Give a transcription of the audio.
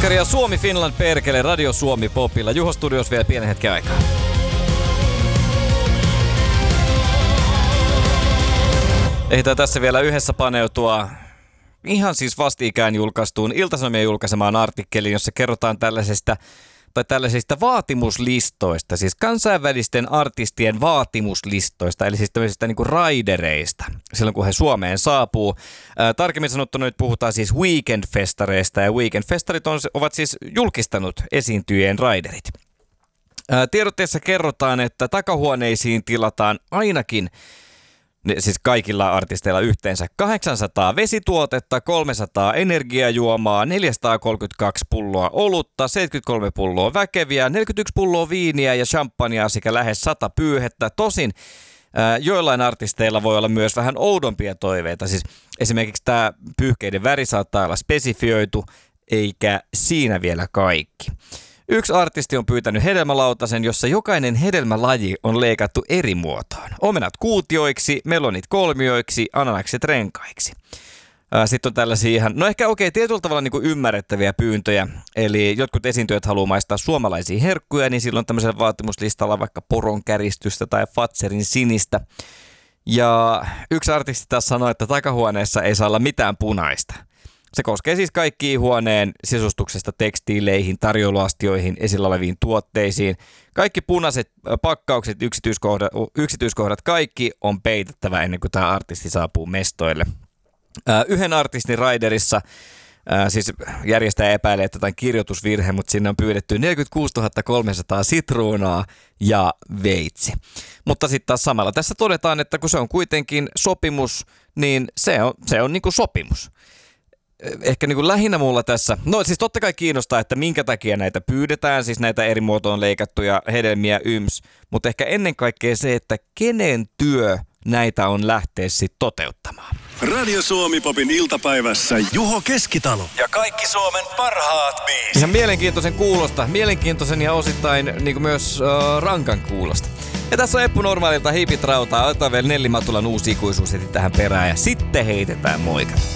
Oskari ja Suomi Finland perkele Radio Suomi Popilla. Juho Studios vielä pienen hetken aikaa. Ehditään tässä vielä yhdessä paneutua ihan siis vastikään julkaistuun Ilta-Sanomien julkaisemaan artikkeliin, jossa kerrotaan tällaisista vaatimuslistoista, siis kansainvälisten artistien vaatimuslistoista, eli siis tämmöisistä niin kuin raidereista, silloin kun he Suomeen saapuu. Tarkemmin sanottuna nyt puhutaan siis weekend-festareista, ja weekend-festarit ovat siis julkistanut esiintyjien raiderit. Tiedotteessa kerrotaan, että takahuoneisiin tilataan ainakin, siis kaikilla artisteilla yhteensä 800 vesituotetta, 300 energiajuomaa, 432 pulloa olutta, 73 pulloa väkeviä, 41 pulloa viiniä ja champagnea sekä lähes 100 pyyhettä. Tosin joillain artisteilla voi olla myös vähän oudompia toiveita. Siis esimerkiksi tämä pyyhkeiden väri saattaa olla spesifioitu, eikä siinä vielä kaikki. Yksi artisti on pyytänyt hedelmälautasen, jossa jokainen hedelmälaji on leikattu eri muotoon. Omenat kuutioiksi, melonit kolmioiksi, ananakset renkaiksi. Sitten on tällaisia ihan, tietyllä tavalla niin kuin ymmärrettäviä pyyntöjä. Eli jotkut esiintyjät haluaa maistaa suomalaisia herkkuja, niin silloin tämmöisellä vaatimuslistalla vaikka poronkäristystä tai Fatserin sinistä. Ja yksi artisti taas sanoi, että takahuoneessa ei saa olla mitään punaista. Se koskee siis kaikkiin huoneen sisustuksesta tekstiileihin, tarjoiluastioihin, esillä oleviin tuotteisiin. Kaikki punaiset pakkaukset, yksityiskohdat, kaikki on peitettävä ennen kuin tämä artisti saapuu mestoille. Yhden artistin raiderissa, siis järjestäjä epäilee, että tämä on kirjoitusvirhe, mutta sinne on pyydetty 46 300 sitruunaa ja veitsi. Mutta sitten taas samalla tässä todetaan, että kun se on kuitenkin sopimus, niin se on niin kuin sopimus. Ehkä niin kuin lähinnä mulla tässä, no siis totta kai kiinnostaa, että minkä takia näitä pyydetään, siis näitä eri muotoon leikattuja hedelmiä mutta ehkä ennen kaikkea se, että kenen työ näitä on lähteä sitten toteuttamaan. Radio Suomi Popin iltapäivässä Juho Keskitalo ja kaikki Suomen parhaat biisit. Ihan mielenkiintoisen ja osittain niin kuin myös rankan kuulosta. Ja tässä on Eppu Normaalilta Hipit Rautaa, otetaan vielä Nelli Matulan uusi ikuisuus heti tähän perään ja sitten heitetään moikat.